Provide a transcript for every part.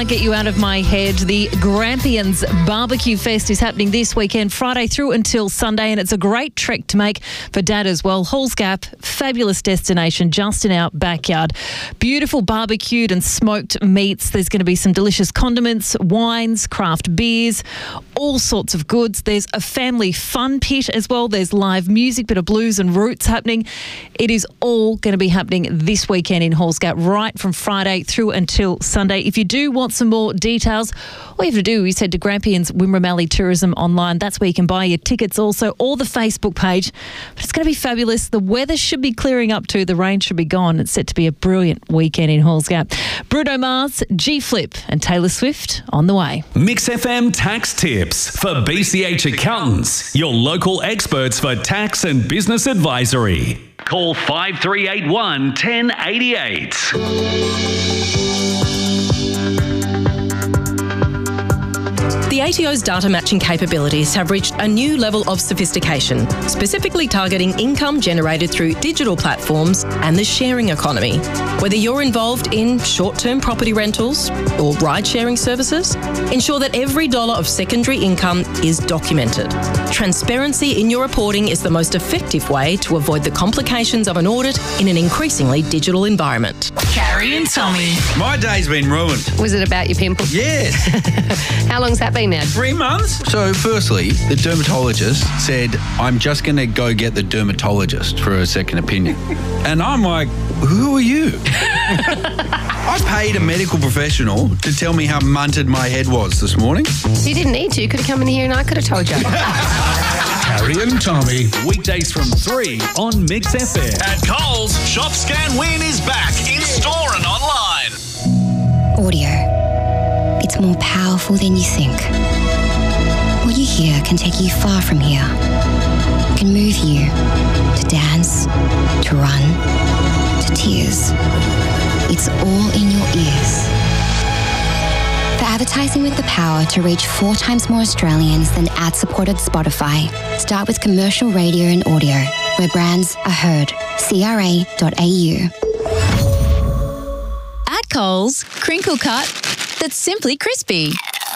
Get you out of my head. The Grampians Barbecue Fest is happening this weekend, Friday through until Sunday, and it's a great trek to make for Dad as well. Halls Gap, fabulous destination just in our backyard. Beautiful barbecued and smoked meats. There's going to be some delicious condiments, wines, craft beers, all sorts of goods. There's a family fun pit as well. There's live music, bit of blues and roots happening. It is all going to be happening this weekend in Halls Gap, right from Friday through until Sunday. If you do want some more details, all you have to do is head to Grampians Wimmera Mallee Tourism online. That's where you can buy your tickets also, or the Facebook page. But it's going to be fabulous. The weather should be clearing up too. The rain should be gone. It's set to be a brilliant weekend in Halls Gap. Bruno Mars, G-Flip and Taylor Swift on the way. Mix FM tax tips for BCH Accountants, your local experts for tax and business advisory. Call 5381 1088. The ATO's data matching capabilities have reached a new level of sophistication, specifically targeting income generated through digital platforms and the sharing economy. Whether you're involved in short-term property rentals or ride-sharing services, ensure that every dollar of secondary income is documented. Transparency in your reporting is the most effective way to avoid the complications of an audit in an increasingly digital environment. Carrie and Tommy. My day's been ruined. Was it about your pimples? Yes. How long's that been now? 3 months. So firstly, the dermatologist said, I'm just going to go get the dermatologist for a second opinion. And I'm like, who are you? I paid a medical professional to tell me how munted my head was this morning. You didn't need to. You could have come in here and I could have told you. Carrie and Tommy. Weekdays from 3 on Mix FM. At Coles, Shop Scan Win is back in store and online. Audio. It's more powerful than you think. What you hear can take you far from here. It can move you to dance, to run, to tears. It's all in your ears. For advertising with the power to reach 4 times more Australians than ad-supported Spotify, start with commercial radio and audio, where brands are heard. CRA.au. At Coles, crinkle cut that's simply crispy.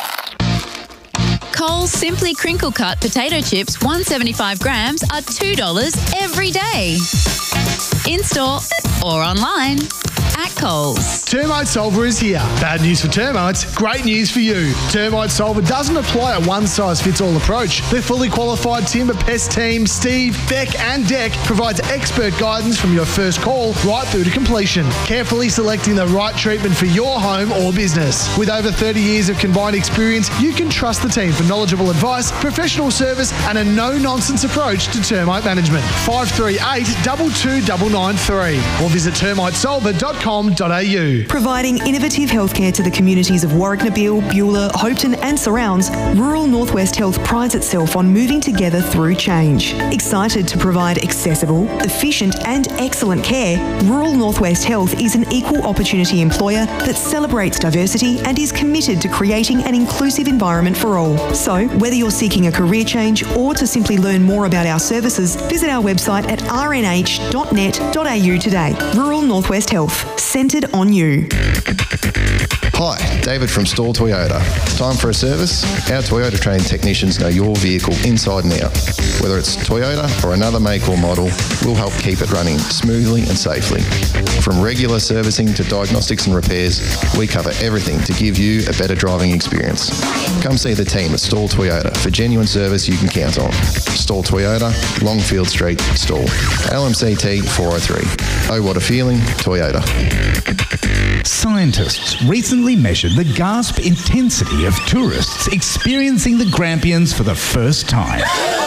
Coles Simply Crinkle Cut potato chips, 175 grams, are $2 every day. In-store or online. At Coles. Termite Solver is here. Bad news for termites, great news for you. Termite Solver doesn't apply a one-size-fits-all approach. Their fully qualified timber pest team, Steve, Beck and Deck, provides expert guidance from your first call right through to completion, carefully selecting the right treatment for your home or business. With over 30 years of combined experience, you can trust the team for knowledgeable advice, professional service and a no-nonsense approach to termite management. 538 22993 or visit termitesolver.com.au. Providing innovative healthcare to the communities of Warwick Nabil, Beulah, Hopetoun and surrounds, Rural Northwest Health prides itself on moving together through change. Excited to provide accessible, efficient and excellent care, Rural Northwest Health is an equal opportunity employer that celebrates diversity and is committed to creating an inclusive environment for all. So, whether you're seeking a career change or to simply learn more about our services, visit our website at rnh.net.au today. Rural Northwest Health. Centred on you. Hi, David from Stall Toyota. Time for a service? Our Toyota trained technicians know your vehicle inside and out. Whether it's Toyota or another make or model, we'll help keep it running smoothly and safely. From regular servicing to diagnostics and repairs, we cover everything to give you a better driving experience. Come see the team at Stall Toyota for genuine service you can count on. Stall Toyota, Longfield Street, Stall. LMCT 403. Oh, what a feeling, Toyota. Scientists recently measured the gasp intensity of tourists experiencing the Grampians for the first time.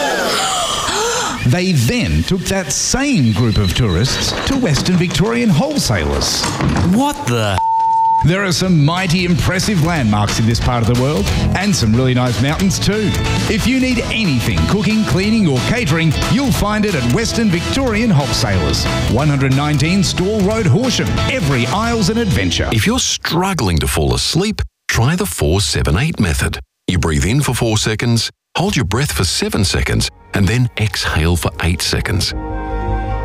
They then took that same group of tourists to Western Victorian wholesalers. What the? There are some mighty impressive landmarks in this part of the world, and some really nice mountains too. If you need anything cooking, cleaning or catering, you'll find it at Western Victorian Wholesalers, 119 Stall Road, Horsham. Every aisle's an adventure. If you're struggling to fall asleep, try the 4-7-8 method. You breathe in for 4 seconds, hold your breath for 7 seconds, and then exhale for 8 seconds.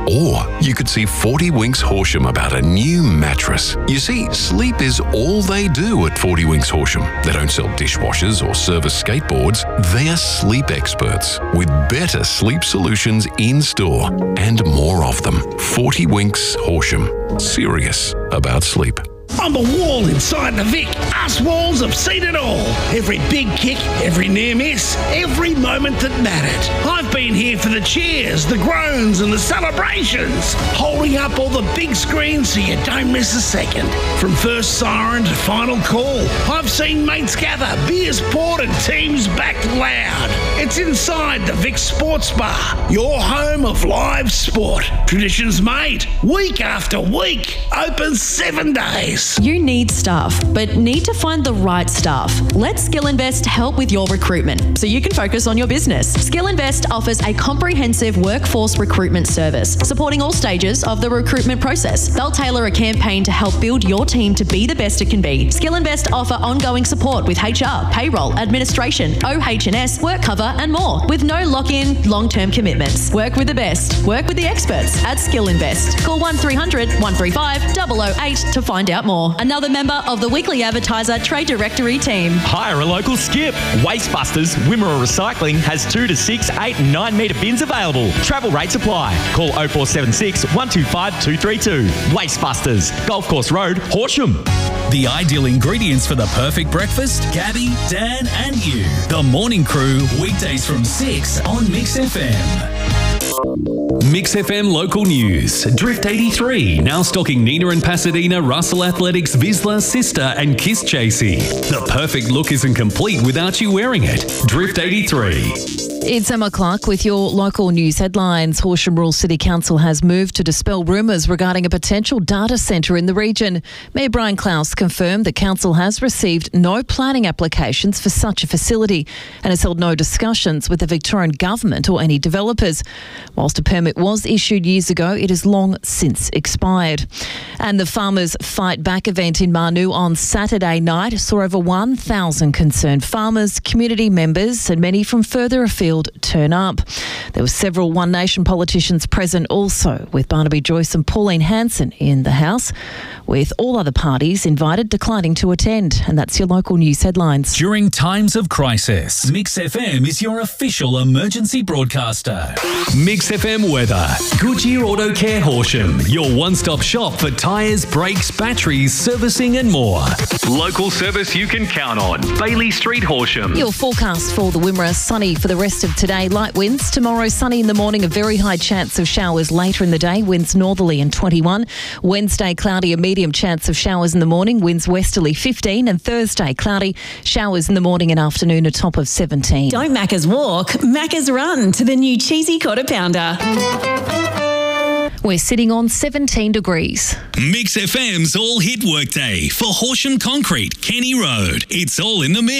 Or you could see 40 Winks Horsham about a new mattress. You see, sleep is all they do at 40 Winks Horsham. They don't sell dishwashers or service skateboards. They are sleep experts with better sleep solutions in store and more of them. 40 Winks Horsham. Serious about sleep. I'm a wall inside the Vic. Us walls have seen it all. Every big kick, every near miss, every moment that mattered. I've been here for the cheers, the groans and the celebrations. Holding up all the big screens so you don't miss a second. From first siren to final call, I've seen mates gather, beers poured and teams backed loud. It's inside the Vic Sports Bar, your home of live sport. Traditions made, week after week, open 7 days. You need staff, but need to find the right staff. Let SkillInvest help with your recruitment so you can focus on your business. SkillInvest offers a comprehensive workforce recruitment service, supporting all stages of the recruitment process. They'll tailor a campaign to help build your team to be the best it can be. SkillInvest offer ongoing support with HR, payroll, administration, OH&S, work cover and more, with no lock-in, long-term commitments. Work with the best. Work with the experts at SkillInvest. Call 1300 135 008 to find out more. Another member of the Weekly Advertiser Trade Directory team. Hire a local skip. Wastebusters Wimmera Recycling has 2 to 6, 8 and 9 metre bins available. Travel rates apply. Call 0476 125 232. Wastebusters, Golf Course Road, Horsham. The ideal ingredients for the perfect breakfast? Gabby, Dan and you. The Morning Crew, weekdays from 6 on Mix FM. Mix FM local news. Drift 83 now stocking Nina and Pasadena, Russell Athletics, Vizsla, Sister and Kiss Chasey. The perfect look isn't complete without you wearing it. Drift 83. It's Emma Clark with your local news headlines. Horsham Rural City Council has moved to dispel rumours regarding a potential data centre in the region. Mayor Brian Klaus confirmed the council has received no planning applications for such a facility and has held no discussions with the Victorian government or any developers. Whilst a permit was issued years ago, it has long since expired. And the Farmers Fight Back event in Manu on Saturday night saw over 1,000 concerned farmers, community members and many from further afield turn up. There were several One Nation politicians present also, with Barnaby Joyce and Pauline Hanson in the House, with all other parties invited declining to attend. And that's your local news headlines. During times of crisis, Mix FM is your official emergency broadcaster. Mix FM weather. Goodyear Auto Care Horsham, your one-stop shop for tyres, brakes, batteries, servicing and more. Local service you can count on. Bailey Street, Horsham. Your forecast for the Wimmera: sunny for the rest of today. Light winds. Tomorrow, sunny in the morning, a very high chance of showers later in the day. Winds northerly and 21. Wednesday, cloudy, a medium chance of showers in the morning. Winds westerly 15. And Thursday, cloudy, showers in the morning and afternoon, a top of 17. Don't Macca's walk, Macca's run to the new cheesy quarter pounder. We're sitting on 17 degrees. Mix FM's All Hit Workday for Horsham Concrete, Kenny Road. It's all in the mix.